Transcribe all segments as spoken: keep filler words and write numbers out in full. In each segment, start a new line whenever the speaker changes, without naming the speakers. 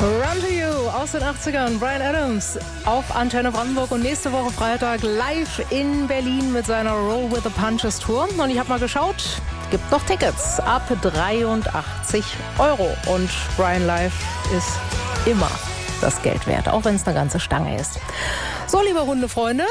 Run to You aus den achtzigern, Bryan Adams auf Antenne Brandenburg und nächste Woche Freitag live in Berlin mit seiner Roll with the Punches Tour. Und ich habe mal geschaut, gibt noch Tickets ab dreiundachtzig Euro und Bryan live ist immer das Geld wert, auch wenn es eine ganze Stange ist. So, liebe Hundefreunde,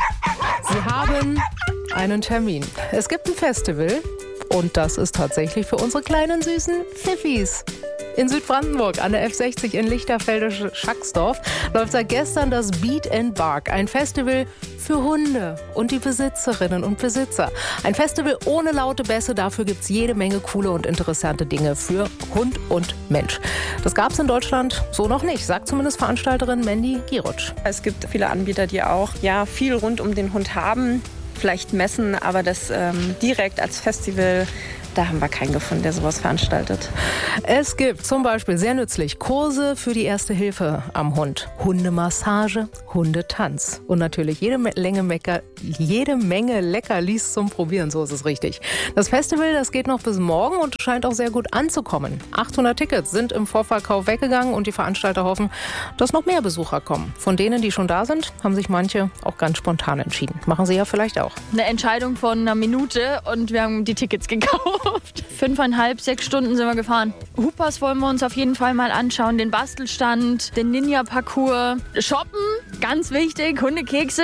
Sie haben einen Termin. Es gibt ein Festival und das ist tatsächlich für unsere kleinen süßen Pfiffis. In Südbrandenburg an der F sechzig in Lichterfelde-Schacksdorf läuft seit gestern das Beat and Bark, ein Festival für Hunde und die Besitzerinnen und Besitzer. Ein Festival ohne laute Bässe, dafür gibt es jede Menge coole und interessante Dinge für Hund und Mensch. Das gab es in Deutschland so noch nicht, sagt zumindest Veranstalterin Mandy Gierutsch.
Es gibt viele Anbieter, die auch ja, viel rund um den Hund haben, vielleicht messen, aber das ähm, direkt als Festival, da haben wir keinen gefunden, der sowas veranstaltet.
Es gibt zum Beispiel sehr nützlich Kurse für die Erste Hilfe am Hund, Hundemassage, Hundetanz und natürlich jede Menge, Mecker, jede Menge Leckerlis zum Probieren, so ist es richtig. Das Festival, das geht noch bis morgen und scheint auch sehr gut anzukommen. achthundert Tickets sind im Vorverkauf weggegangen und die Veranstalter hoffen, dass noch mehr Besucher kommen. Von denen, die schon da sind, haben sich manche auch ganz spontan entschieden. Machen Sie ja vielleicht auch.
Eine Entscheidung von einer Minute und wir haben die Tickets gekauft. Fünfeinhalb, sechs Stunden sind wir gefahren. Hupas wollen wir uns auf jeden Fall mal anschauen. Den Bastelstand, den Ninja-Parcours. Shoppen, ganz wichtig. Hundekekse.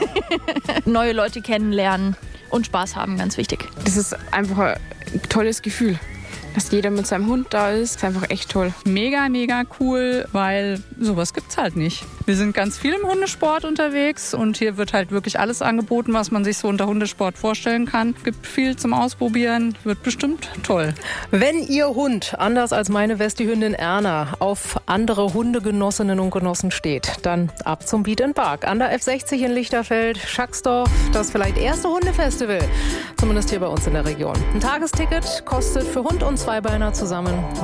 Neue Leute kennenlernen und Spaß haben, ganz wichtig.
Das ist einfach ein tolles Gefühl. Dass jeder mit seinem Hund da ist, ist einfach echt toll.
Mega, mega cool, weil sowas gibt's halt nicht. Wir sind ganz viel im Hundesport unterwegs und hier wird halt wirklich alles angeboten, was man sich so unter Hundesport vorstellen kann. Gibt viel zum Ausprobieren, wird bestimmt toll.
Wenn Ihr Hund, anders als meine Westi-Hündin Erna, auf andere Hundegenossinnen und Genossen steht, dann ab zum Beat and Bark an der F sechzig in Lichterfeld, Schacksdorf, das vielleicht erste Hundefestival, zumindest hier bei uns in der Region. Ein Tagesticket kostet für Hund und Zweibeiner zusammen